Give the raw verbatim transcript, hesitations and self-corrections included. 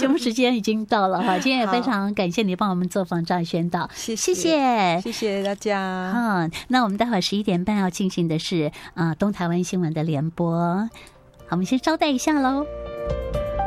节目时间已经到了哈，今天也非常感谢你帮我们做访张宣导， 谢谢谢谢谢大家。 嗯，那我们待会儿十一点半要进行的是啊、呃、东台湾新闻的联播，好，我们先稍待一下喽。